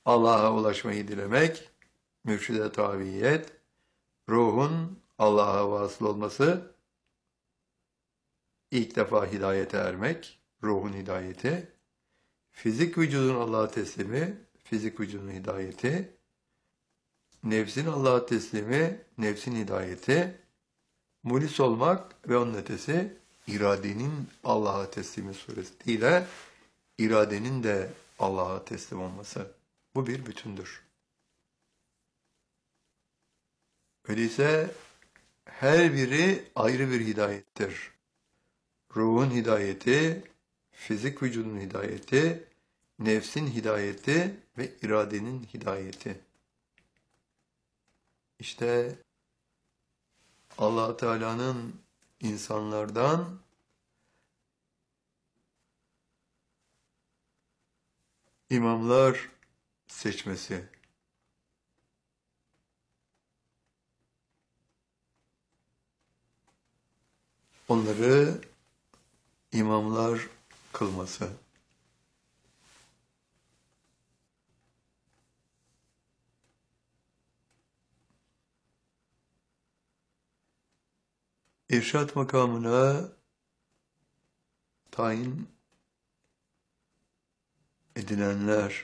Allah'a ulaşmayı dilemek, mürşide tabiyet, ruhun Allah'a vasıl olması, ilk defa hidayete ermek, ruhun hidayeti, fizik vücudun Allah'a teslimi, fizik vücudun hidayeti, nefsin Allah'a teslimi, nefsin hidayeti, mulis olmak ve onun ötesi iradenin Allah'a teslimi suretiyle iradenin de Allah'a teslim olması. Bu bir bütündür. Öyleyse her biri ayrı bir hidayettir. Ruhun hidayeti, fizik vücudun hidayeti, nefsin hidayeti ve iradenin hidayeti. İşte Allah Teala'nın insanlardan imamlar seçmesi. Onları imamlar kılması. İrşad makamına tayin edilenler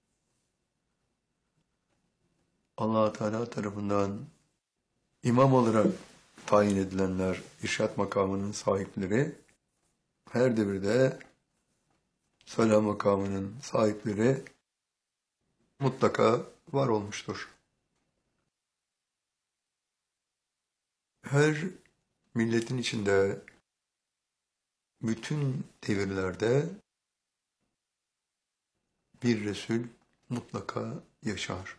Allah Teala tarafından imam olarak tayin edilenler, irşad makamının sahipleri, her devirde salah makamının sahipleri mutlaka var olmuştur. Her milletin içinde, bütün devirlerde bir Resul mutlaka yaşar.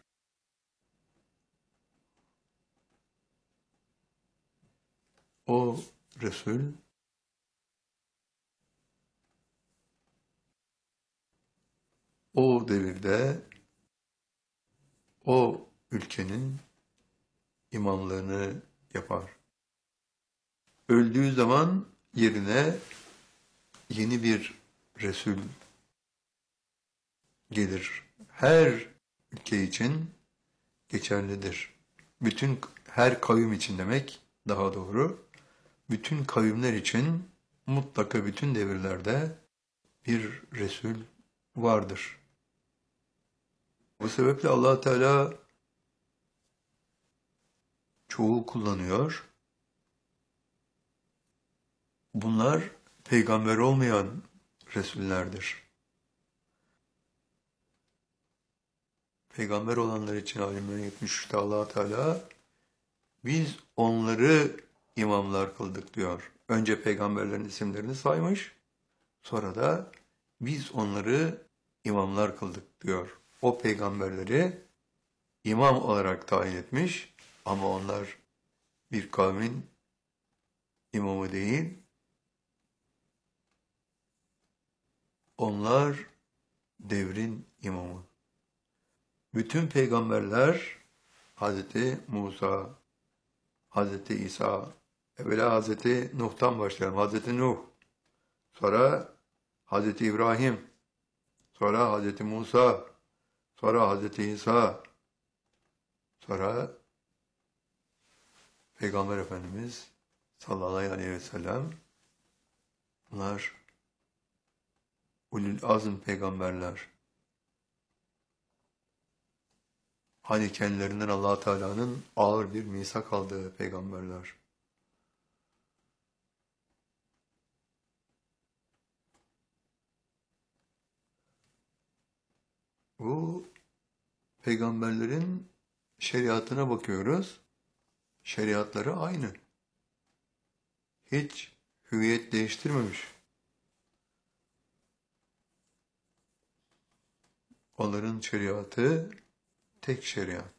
O Resul, o devirde, o ülkenin imamlığını yapar. Öldüğü zaman yerine yeni bir Resul gelir. Her ülke için geçerlidir. Her kavim için demek daha doğru. Bütün kavimler için mutlaka bütün devirlerde bir Resul vardır. Bu sebeple Allah Teala çoğul kullanıyor. Bunlar peygamber olmayan Resullerdir. Peygamber olanlar için alimlerin 73'te Allah Teala biz onları imamlar kıldık diyor. Önce peygamberlerin isimlerini saymış, sonra da biz onları imamlar kıldık diyor. O peygamberleri imam olarak tayin etmiş ama onlar bir kavmin imamı değil, onlar devrin imamı. Bütün peygamberler Hazreti Musa, Hazreti İsa, evvela Hazreti Nuh'tan başlayalım. Hazreti Nuh, sonra Hazreti İbrahim, sonra Hazreti Musa, sonra Hazreti İsa, sonra Peygamber Efendimiz sallallahu aleyhi ve sellem. Bunlar ulul azm peygamberler. Hani kendilerinden Allah Teala'nın ağır bir misak aldığı peygamberler. Bu peygamberlerin şeriatına bakıyoruz. Şeriatları aynı. Hiç hüviyet değiştirmemiş. Onların şeriatı tek şeriat.